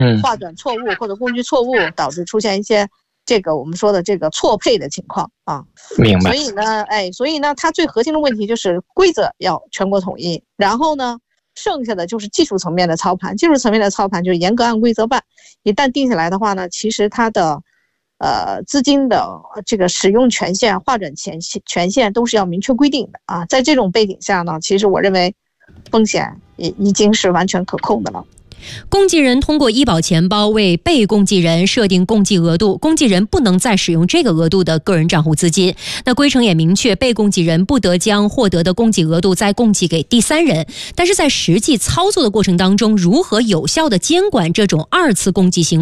划转错误或者工具错误，导致出现一些这个我们说的这个错配的情况啊。 明白。 所以呢，它最核心的问题就是规则要全国统一，然后呢，剩下的就是技术层面的操盘。技术层面的操盘就是严格按规则办，一旦定下来的话呢，其实它的资金的这个使用权限、划转权限都是要明确规定的啊。在这种背景下呢，其实我认为风险也已经是完全可控的了。 共济人通过医保钱包为被共济人设定共济额度，共济人不能再使用这个额度的个人账户资金。那规程也明确，被共济人不得将获得的共济额度再共济给第三人。但是在实际操作的过程当中，如何有效地监管这种二次共济行为